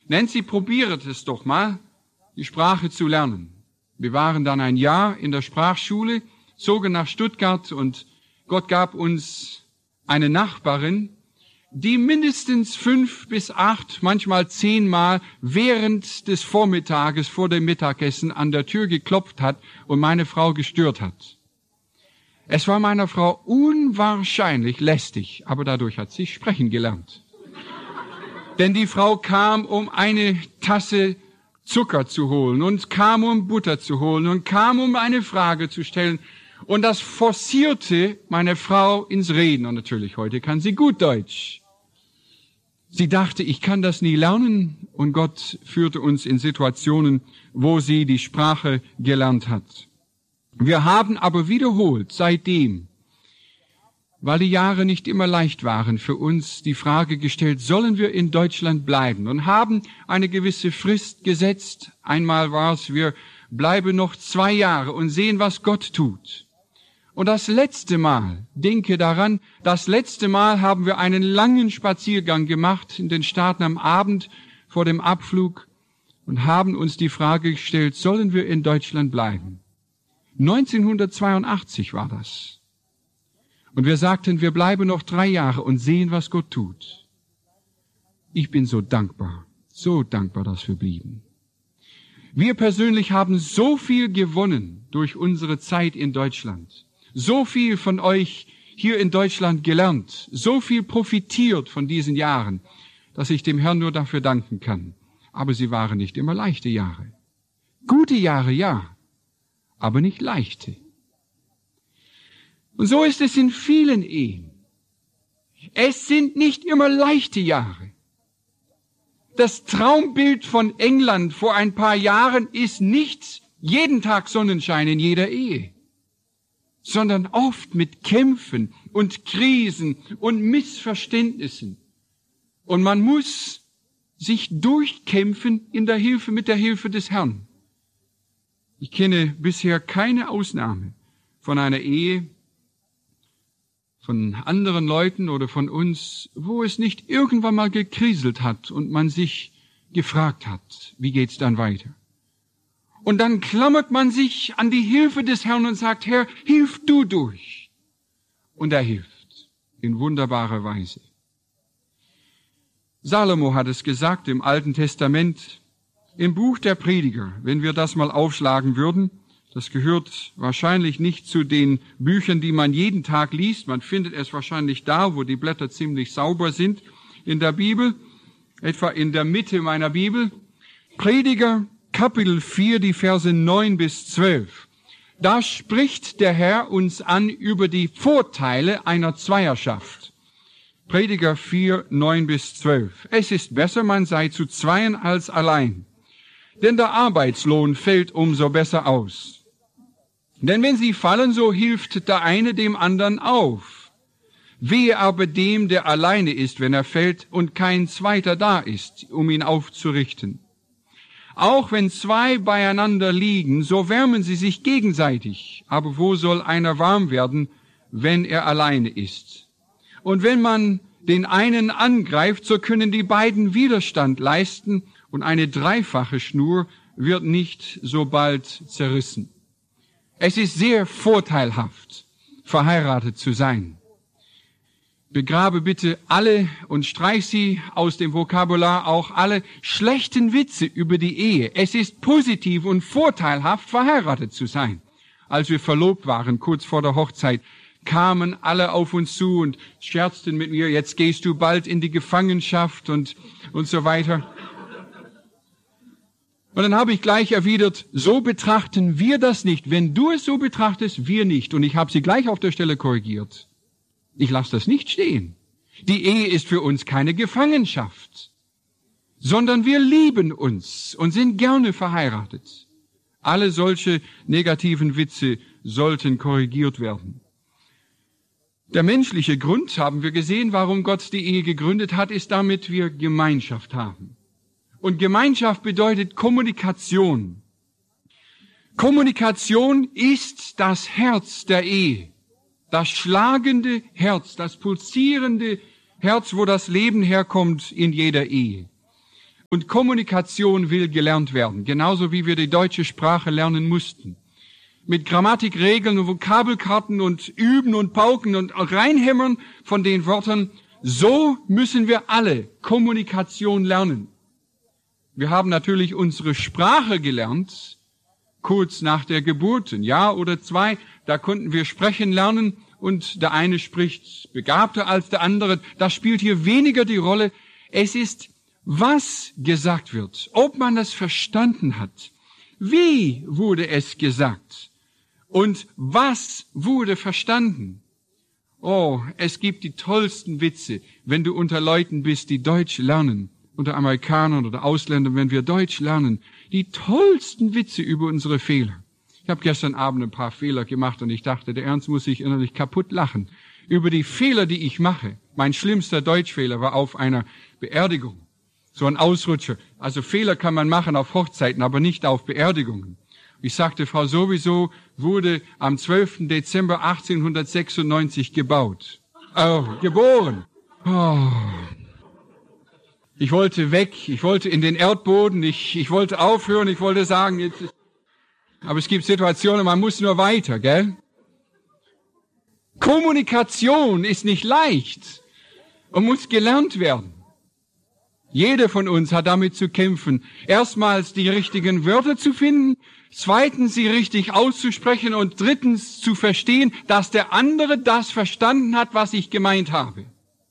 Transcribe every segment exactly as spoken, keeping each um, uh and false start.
Nancy, probiert es doch mal, die Sprache zu lernen. Wir waren dann ein Jahr in der Sprachschule, zogen nach Stuttgart und Gott gab uns eine Nachbarin, die mindestens fünf bis acht, manchmal zehnmal während des Vormittages vor dem Mittagessen an der Tür geklopft hat und meine Frau gestört hat. Es war meiner Frau unwahrscheinlich lästig, aber dadurch hat sie sprechen gelernt. Denn die Frau kam, um eine Tasse Zucker zu holen und kam, um Butter zu holen und kam, um eine Frage zu stellen. Und das forcierte meine Frau ins Reden. Und natürlich, heute kann sie gut Deutsch. Sie dachte, ich kann das nie lernen. Und Gott führte uns in Situationen, wo sie die Sprache gelernt hat. Wir haben aber wiederholt seitdem, weil die Jahre nicht immer leicht waren, für uns die Frage gestellt, sollen wir in Deutschland bleiben? Und haben eine gewisse Frist gesetzt. Einmal war es, wir bleiben noch zwei Jahre und sehen, was Gott tut. Und das letzte Mal, denke daran, das letzte Mal haben wir einen langen Spaziergang gemacht in den Staaten am Abend vor dem Abflug und haben uns die Frage gestellt, sollen wir in Deutschland bleiben? neunzehnhundertzweiundachtzig war das. Und wir sagten, wir bleiben noch drei Jahre und sehen, was Gott tut. Ich bin so dankbar, so dankbar, dass wir blieben. Wir persönlich haben so viel gewonnen durch unsere Zeit in Deutschland. So viel von euch hier in Deutschland gelernt, so viel profitiert von diesen Jahren, dass ich dem Herrn nur dafür danken kann. Aber sie waren nicht immer leichte Jahre. Gute Jahre, ja, aber nicht leichte. Und so ist es in vielen Ehen. Es sind nicht immer leichte Jahre. Das Traumbild von England vor ein paar Jahren ist nicht jeden Tag Sonnenschein in jeder Ehe, sondern oft mit Kämpfen und Krisen und Missverständnissen. Und man muss sich durchkämpfen in der Hilfe, mit der Hilfe des Herrn. Ich kenne bisher keine Ausnahme von einer Ehe, von anderen Leuten oder von uns, wo es nicht irgendwann mal gekriselt hat und man sich gefragt hat, wie geht's dann weiter? Und dann klammert man sich an die Hilfe des Herrn und sagt, Herr, hilf du durch. Und er hilft in wunderbarer Weise. Salomo hat es gesagt im Alten Testament, im Buch der Prediger, wenn wir das mal aufschlagen würden, das gehört wahrscheinlich nicht zu den Büchern, die man jeden Tag liest. Man findet es wahrscheinlich da, wo die Blätter ziemlich sauber sind in der Bibel, etwa in der Mitte meiner Bibel. Prediger, Kapitel vier, die Verse neun bis zwölf. Da spricht der Herr uns an über die Vorteile einer Zweierschaft. Prediger vier, neun bis zwölf. Es ist besser, man sei zu zweien als allein, denn der Arbeitslohn fällt umso besser aus. Denn wenn sie fallen, so hilft der eine dem anderen auf. Wehe aber dem, der alleine ist, wenn er fällt und kein Zweiter da ist, um ihn aufzurichten. Auch wenn zwei beieinander liegen, so wärmen sie sich gegenseitig. Aber wo soll einer warm werden, wenn er alleine ist? Und wenn man den einen angreift, so können die beiden Widerstand leisten und eine dreifache Schnur wird nicht so bald zerrissen. Es ist sehr vorteilhaft, verheiratet zu sein. Begrabe bitte alle und streich sie aus dem Vokabular auch alle schlechten Witze über die Ehe. Es ist positiv und vorteilhaft, verheiratet zu sein. Als wir verlobt waren, kurz vor der Hochzeit, kamen alle auf uns zu und scherzten mit mir, jetzt gehst du bald in die Gefangenschaft und, und so weiter. Und dann habe ich gleich erwidert, so betrachten wir das nicht. Wenn du es so betrachtest, wir nicht. Und ich habe sie gleich auf der Stelle korrigiert. Ich lasse das nicht stehen. Die Ehe ist für uns keine Gefangenschaft, sondern wir lieben uns und sind gerne verheiratet. Alle solche negativen Witze sollten korrigiert werden. Der menschliche Grund, haben wir gesehen, warum Gott die Ehe gegründet hat, ist, damit wir Gemeinschaft haben. Und Gemeinschaft bedeutet Kommunikation. Kommunikation ist das Herz der Ehe. Das schlagende Herz, das pulsierende Herz, wo das Leben herkommt in jeder Ehe. Und Kommunikation will gelernt werden, genauso wie wir die deutsche Sprache lernen mussten. Mit Grammatikregeln und Vokabelkarten und Üben und Pauken und Reinhämmern von den Wörtern. So müssen wir alle Kommunikation lernen. Wir haben natürlich unsere Sprache gelernt, kurz nach der Geburt, ein Jahr oder zwei. Da konnten wir sprechen lernen und der eine spricht begabter als der andere. Das spielt hier weniger die Rolle. Es ist, was gesagt wird, ob man es verstanden hat. Wie wurde es gesagt? Und was wurde verstanden? Oh, es gibt die tollsten Witze, wenn du unter Leuten bist, die Deutsch lernen, unter Amerikanern oder Ausländern, wenn wir Deutsch lernen. Die tollsten Witze über unsere Fehler. Ich habe gestern Abend ein paar Fehler gemacht und ich dachte, der Ernst muss sich innerlich kaputt lachen. Über die Fehler, die ich mache. Mein schlimmster Deutschfehler war auf einer Beerdigung. So ein Ausrutscher. Also Fehler kann man machen auf Hochzeiten, aber nicht auf Beerdigungen. Ich sagte, Frau Sowieso wurde am zwölften Dezember achtzehnhundertsechsundneunzig gebaut. Oh, geboren. Oh. Ich wollte weg, ich wollte in den Erdboden, ich, ich wollte aufhören, ich wollte sagen, jetzt ist, aber es gibt Situationen, man muss nur weiter, gell? Kommunikation ist nicht leicht und muss gelernt werden. Jeder von uns hat damit zu kämpfen, erstmals die richtigen Wörter zu finden, zweitens sie richtig auszusprechen und drittens zu verstehen, dass der andere das verstanden hat, was ich gemeint habe.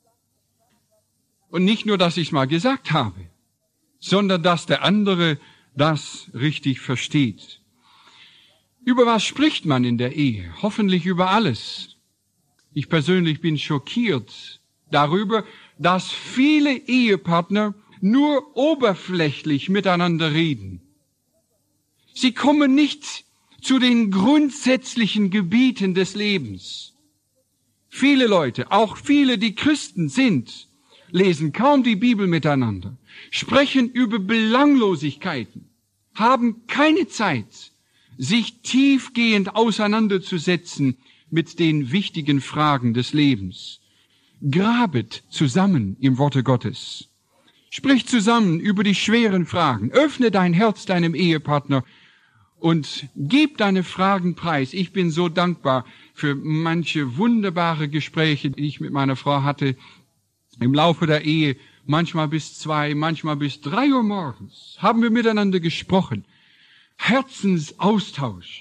Und nicht nur, dass ich es mal gesagt habe, sondern dass der andere das richtig versteht. Über was spricht man in der Ehe? Hoffentlich über alles. Ich persönlich bin schockiert darüber, dass viele Ehepartner nur oberflächlich miteinander reden. Sie kommen nicht zu den grundsätzlichen Gebieten des Lebens. Viele Leute, auch viele, die Christen sind, lesen kaum die Bibel miteinander, sprechen über Belanglosigkeiten, haben keine Zeit, sich tiefgehend auseinanderzusetzen mit den wichtigen Fragen des Lebens. Grabet zusammen im Worte Gottes. Sprich zusammen über die schweren Fragen. Öffne dein Herz deinem Ehepartner und gib deine Fragen preis. Ich bin so dankbar für manche wunderbare Gespräche, die ich mit meiner Frau hatte im Laufe der Ehe. Manchmal bis zwei, manchmal bis drei Uhr morgens haben wir miteinander gesprochen. Herzensaustausch.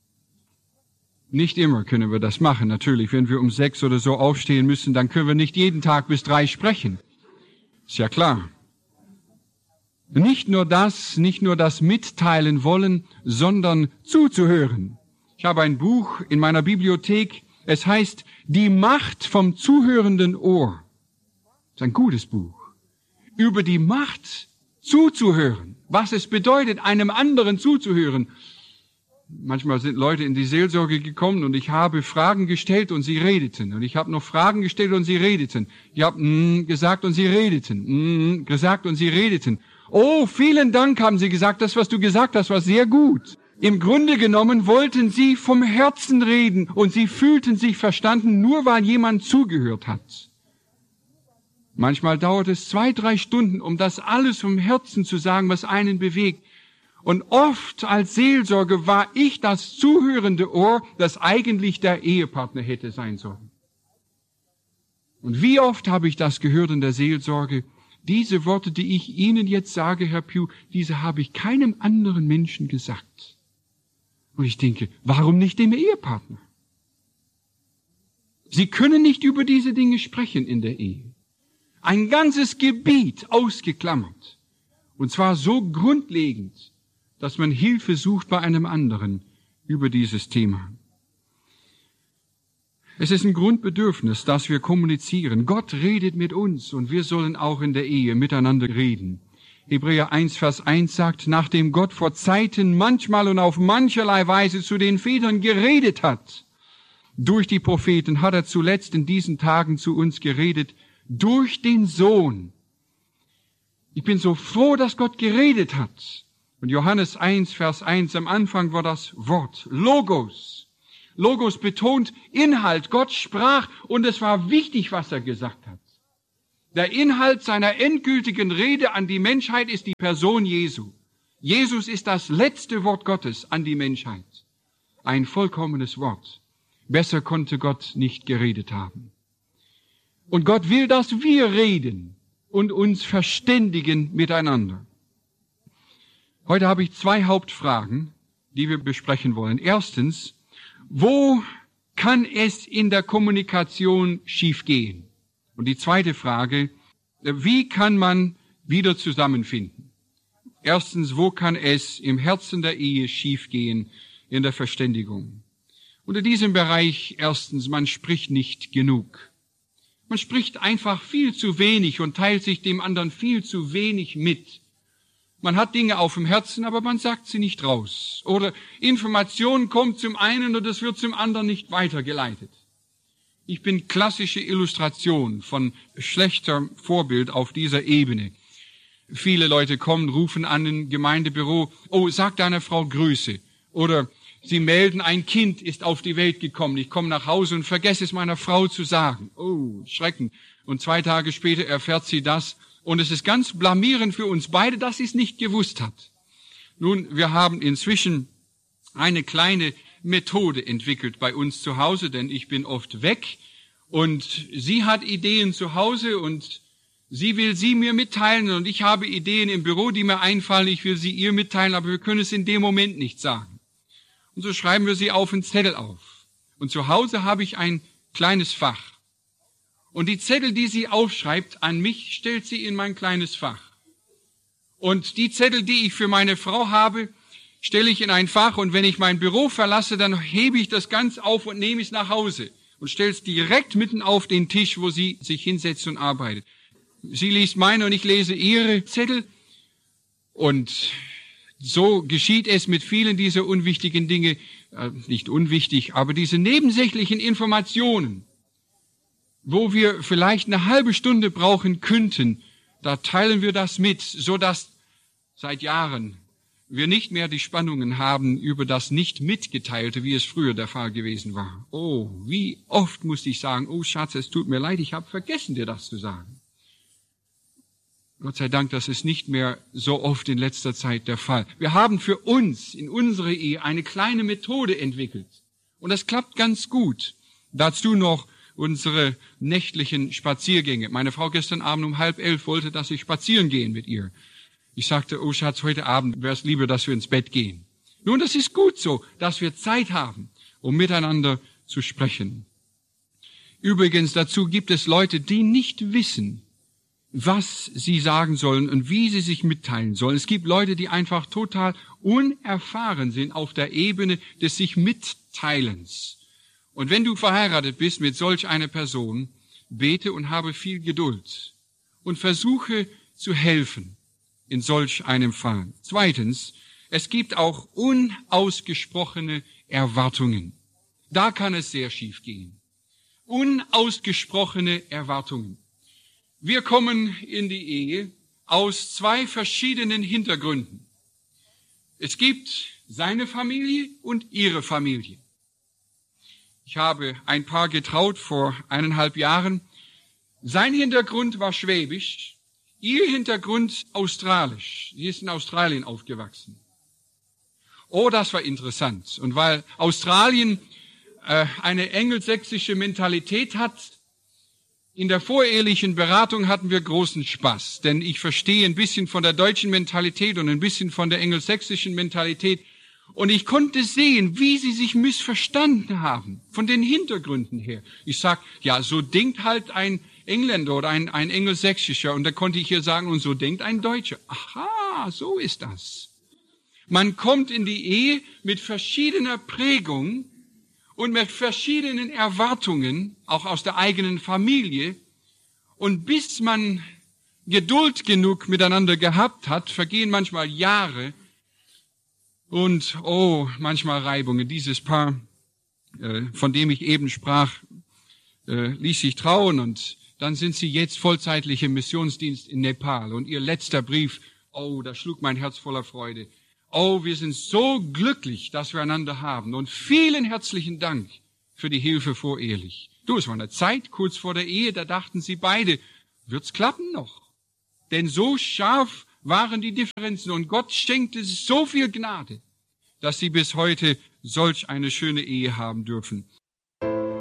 Nicht immer können wir das machen, natürlich. Wenn wir um sechs oder so aufstehen müssen, dann können wir nicht jeden Tag bis drei sprechen. Ist ja klar. Nicht nur das, nicht nur das mitteilen wollen, sondern zuzuhören. Ich habe ein Buch in meiner Bibliothek. Es heißt Die Macht vom zuhörenden Ohr. Das ist ein gutes Buch. Über die Macht zuzuhören. Was es bedeutet, einem anderen zuzuhören. Manchmal sind Leute in die Seelsorge gekommen und ich habe Fragen gestellt und sie redeten. Und ich habe noch Fragen gestellt und sie redeten. Ich habe mm, gesagt und sie redeten. Mm, gesagt und sie redeten. Oh, vielen Dank, haben sie gesagt. Das, was du gesagt hast, war sehr gut. Im Grunde genommen wollten sie vom Herzen reden und sie fühlten sich verstanden, nur weil jemand zugehört hat. Manchmal dauert es zwei, drei Stunden, um das alles vom Herzen zu sagen, was einen bewegt. Und oft als Seelsorger war ich das zuhörende Ohr, das eigentlich der Ehepartner hätte sein sollen. Und wie oft habe ich das gehört in der Seelsorge? Diese Worte, die ich Ihnen jetzt sage, Herr Pugh, diese habe ich keinem anderen Menschen gesagt. Und ich denke, warum nicht dem Ehepartner? Sie können nicht über diese Dinge sprechen in der Ehe. Ein ganzes Gebiet ausgeklammert. Und zwar so grundlegend, dass man Hilfe sucht bei einem anderen über dieses Thema. Es ist ein Grundbedürfnis, dass wir kommunizieren. Gott redet mit uns und wir sollen auch in der Ehe miteinander reden. Hebräer eins, Vers eins sagt, nachdem Gott vor Zeiten manchmal und auf mancherlei Weise zu den Vätern geredet hat, durch die Propheten hat er zuletzt in diesen Tagen zu uns geredet, durch den Sohn. Ich bin so froh, dass Gott geredet hat. Und Johannes eins, Vers eins, am Anfang war das Wort, Logos. Logos betont Inhalt. Gott sprach und es war wichtig, was er gesagt hat. Der Inhalt seiner endgültigen Rede an die Menschheit ist die Person Jesu. Jesus ist das letzte Wort Gottes an die Menschheit. Ein vollkommenes Wort. Besser konnte Gott nicht geredet haben. Und Gott will, dass wir reden und uns verständigen miteinander. Heute habe ich zwei Hauptfragen, die wir besprechen wollen. Erstens, wo kann es in der Kommunikation schiefgehen? Und die zweite Frage, wie kann man wieder zusammenfinden? Erstens, wo kann es im Herzen der Ehe schiefgehen in der Verständigung? Unter diesem Bereich erstens, man spricht nicht genug. Man spricht einfach viel zu wenig und teilt sich dem anderen viel zu wenig mit. Man hat Dinge auf dem Herzen, aber man sagt sie nicht raus. Oder Information kommt zum einen und es wird zum anderen nicht weitergeleitet. Ich bin klassische Illustration von schlechter Vorbild auf dieser Ebene. Viele Leute kommen, rufen an ein Gemeindebüro, oh, sag deiner Frau Grüße. Oder sie melden, ein Kind ist auf die Welt gekommen. Ich komme nach Hause und vergesse es meiner Frau zu sagen. Oh, Schrecken. Und zwei Tage später erfährt sie das. Und es ist ganz blamierend für uns beide, dass sie es nicht gewusst hat. Nun, wir haben inzwischen eine kleine Methode entwickelt bei uns zu Hause, denn ich bin oft weg. Und sie hat Ideen zu Hause und sie will sie mir mitteilen. Und ich habe Ideen im Büro, die mir einfallen. Ich will sie ihr mitteilen, aber wir können es in dem Moment nicht sagen. Und so schreiben wir sie auf einen Zettel auf. Und zu Hause habe ich ein kleines Fach. Und die Zettel, die sie aufschreibt an mich, stellt sie in mein kleines Fach. Und die Zettel, die ich für meine Frau habe, stelle ich in ein Fach. Und wenn ich mein Büro verlasse, dann hebe ich das ganz auf und nehme es nach Hause und stelle es direkt mitten auf den Tisch, wo sie sich hinsetzt und arbeitet. Sie liest meine und ich lese ihre Zettel. Und so geschieht es mit vielen dieser unwichtigen Dinge, äh, nicht unwichtig, aber diese nebensächlichen Informationen, wo wir vielleicht eine halbe Stunde brauchen könnten, da teilen wir das mit, so dass seit Jahren wir nicht mehr die Spannungen haben über das nicht mitgeteilte, wie es früher der Fall gewesen war. Oh, wie oft musste ich sagen, oh Schatz, es tut mir leid, ich habe vergessen, dir das zu sagen. Gott sei Dank, das ist nicht mehr so oft in letzter Zeit der Fall. Wir haben für uns in unserer Ehe eine kleine Methode entwickelt. Und das klappt ganz gut. Dazu noch unsere nächtlichen Spaziergänge. Meine Frau gestern Abend um halb elf wollte, dass ich spazieren gehen mit ihr. Ich sagte, oh Schatz, heute Abend wäre es lieber, dass wir ins Bett gehen. Nun, das ist gut so, dass wir Zeit haben, um miteinander zu sprechen. Übrigens, dazu gibt es Leute, die nicht wissen, was sie sagen sollen und wie sie sich mitteilen sollen. Es gibt Leute, die einfach total unerfahren sind auf der Ebene des sich Mitteilens. Und wenn du verheiratet bist mit solch einer Person, bete und habe viel Geduld und versuche zu helfen in solch einem Fall. Zweitens, es gibt auch unausgesprochene Erwartungen. Da kann es sehr schief gehen. Unausgesprochene Erwartungen. Wir kommen in die Ehe aus zwei verschiedenen Hintergründen. Es gibt seine Familie und ihre Familie. Ich habe ein Paar getraut vor eineinhalb Jahren. Sein Hintergrund war schwäbisch, ihr Hintergrund australisch. Sie ist in Australien aufgewachsen. Oh, das war interessant. Und weil Australien äh, eine engelsächsische Mentalität hat, in der vorehelichen Beratung hatten wir großen Spaß. Denn ich verstehe ein bisschen von der deutschen Mentalität und ein bisschen von der engelsächsischen Mentalität. Und ich konnte sehen, wie sie sich missverstanden haben, von den Hintergründen her. Ich sag, ja, so denkt halt ein Engländer oder ein, ein Engelsächsischer. Und da konnte ich hier sagen, und so denkt ein Deutscher. Aha, so ist das. Man kommt in die Ehe mit verschiedener Prägung und mit verschiedenen Erwartungen, auch aus der eigenen Familie. Und bis man Geduld genug miteinander gehabt hat, vergehen manchmal Jahre, und, oh, manchmal Reibungen. Dieses Paar, äh, von dem ich eben sprach, äh, ließ sich trauen und dann sind sie jetzt vollzeitlich im Missionsdienst in Nepal. Und ihr letzter Brief, oh, da schlug mein Herz voller Freude. Oh, wir sind so glücklich, dass wir einander haben. Und vielen herzlichen Dank für die Hilfe vorehelich. Du, es war eine Zeit kurz vor der Ehe, da dachten sie beide, wird's klappen noch. Denn so scharf waren die Differenzen und Gott schenkte so viel Gnade, dass sie bis heute solch eine schöne Ehe haben dürfen.